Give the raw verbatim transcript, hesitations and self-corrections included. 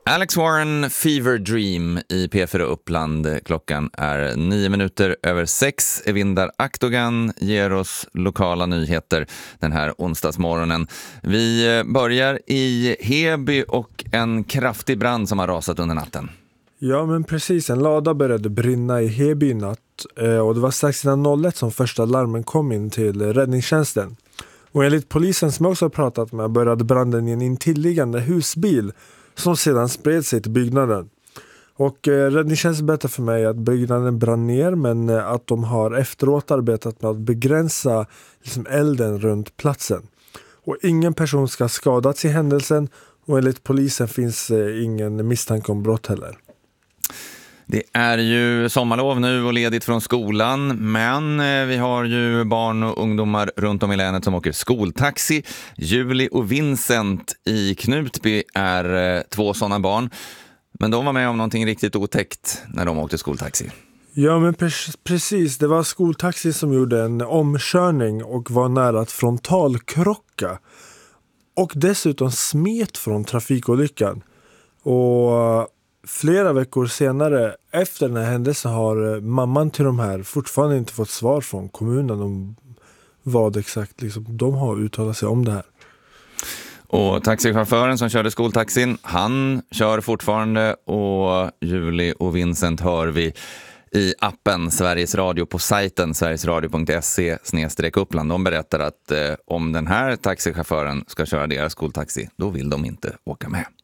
Alex Warren, Fever Dream i P fyra Uppland. Klockan är nio minuter över sex. Evindar Akdogan ger oss lokala nyheter den här onsdagsmorgonen. Vi börjar i Heby och en kraftig brand som har rasat under natten. Ja, men precis. En lada började brinna i Heby i natt och det var strax innan noll ett som första larmen kom in till räddningstjänsten. Och enligt polisen som jag också har pratat med började branden i en intilliggande husbil som sedan spred sig till byggnaden. Och eh, räddningstjänsten berättade för mig att byggnaden brann ner, men eh, att de har efteråt arbetat med att begränsa liksom, elden runt platsen. Och ingen person ska ha skadats i händelsen, och enligt polisen finns eh, ingen misstanke om brott heller. Det är ju sommarlov nu och ledigt från skolan, men vi har ju barn och ungdomar runt om i länet som åker skoltaxi. Julie och Vincent i Knutby är två sådana barn, men de var med om någonting riktigt otäckt när de åkte skoltaxi. Ja, men pre- precis. Det var skoltaxi som gjorde en omkörning och var nära att frontalkrocka. Och dessutom smet från trafikolyckan. Och flera veckor senare efter den här händelsen har mamman till de här fortfarande inte fått svar från kommunen om vad exakt liksom, de har uttalat sig om det här. Och taxichauffören som körde skoltaxin, han kör fortfarande, och Julie och Vincent hör vi i appen Sveriges Radio på sajten sverigesradio punkt se snedstreck Uppland. De berättar att eh, om den här taxichauffören ska köra deras skoltaxi, då vill de inte åka med.